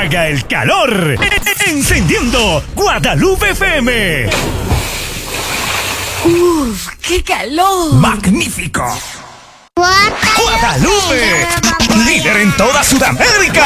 apaga el calor. Encendiendo Guadalupe FM. ¡Uf! ¡Qué calor! ¡Magnífico! Guadalupe, líder en toda Sudamérica.